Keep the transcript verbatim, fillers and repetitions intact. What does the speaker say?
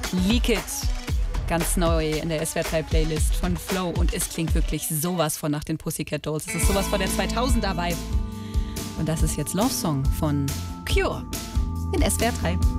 Leak It. Ganz neu in der S W R drei Playlist von Flow. Und es klingt wirklich sowas von nach den Pussycat Dolls. Es ist sowas von der zweitausender Vibe. Und das ist jetzt Love Song von Cure in S W R drei.